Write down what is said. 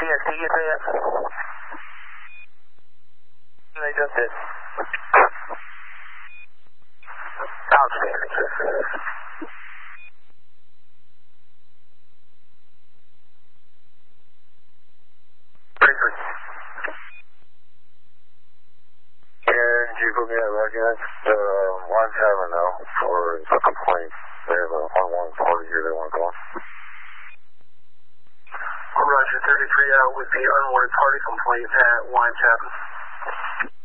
CST get that yet? They just did. Outstanding. Can you put me at record? Line 7 now for a complaint. They have a 1-1 party here they want to go on. Roger, 33 out with the unwanted party complaint at line 7.